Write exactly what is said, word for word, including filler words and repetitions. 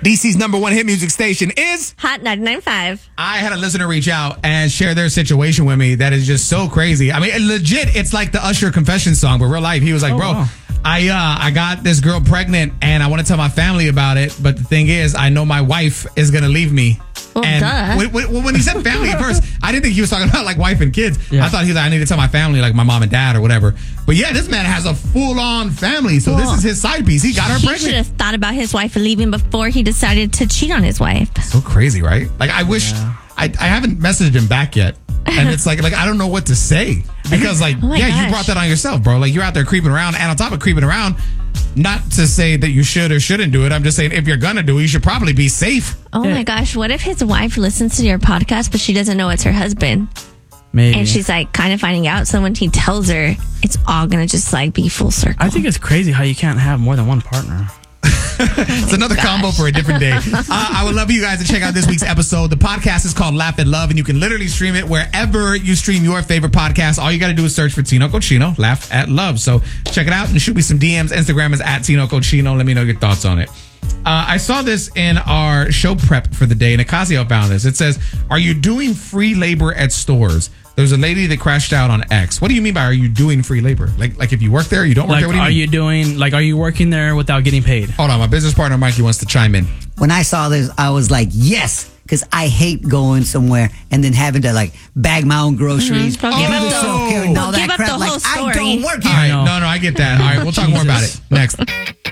D C's number one hit music station is Hot ninety-nine point five. I had a listener reach out and share their situation with me that is just so crazy. I mean, legit, it's like the Usher confession song, but real life. He was like, Oh, bro, wow. I uh, I got this girl pregnant and I want to tell my family about it. But the thing is, I know my wife is going to leave me. Well, and duh. when, when, when he said family at first, I didn't think he was talking about like wife and kids. Yeah. I thought he was like, I need to tell my family, like my mom and dad or whatever. But yeah, this man has a full on family. So Well, this is his side piece. He got her He pregnant. should have thought about his wife leaving before he decided to cheat on his wife. So crazy, right? Like I wish I, I haven't messaged him back yet. And it's like like I don't know what to say. Because like Oh my yeah, you gosh. brought that on yourself, bro. Like you're out there creeping around, and on top of creeping around, not to say that you should or shouldn't do it. I'm just saying if you're gonna do it, you should probably be safe. Oh Yeah. my gosh, what if his wife listens to your podcast, but she doesn't know it's her husband? Maybe. And she's like kind of finding out. So when he tells her, it's all going to just like be full circle. I think it's crazy how you can't have more than one partner. It's another combo for a different day. Uh, I would love you guys to check out this week's episode. The podcast is called Laugh and Love, and you can literally stream it wherever you stream your favorite podcast. All you got to do is search for Tino Cochino, Laugh at Love. So check it out and shoot me some D Ms. Instagram is at Tino Cochino. Let me know your thoughts on it. Uh, I saw this in our show prep for the day, and Ocasio found this. It says, are you doing free labor at stores? There's a lady that crashed out on X. What do you mean by are you doing free labor? Like like if you work there, you don't work Like, there? What do you are mean? you doing, like, are you working there without getting paid? Hold on, my business partner Mikey wants to chime in. When I saw this, I was like, yes, because I hate going somewhere and then having to like bag my own groceries, Mhm. Well, give do up the the- self-care and all well, that give up crap. the Like, whole I story. don't work All here. right, know. no, no, I get that. All right, we'll talk more about it next.